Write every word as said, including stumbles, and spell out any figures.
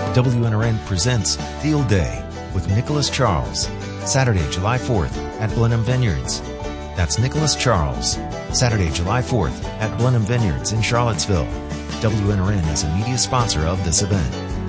W N R N presents Field Day with Nicholas Charles, Saturday, July fourth at Blenheim Vineyards. That's Nicholas Charles, Saturday, July fourth at Blenheim Vineyards in Charlottesville. W N R N is a media sponsor of this event.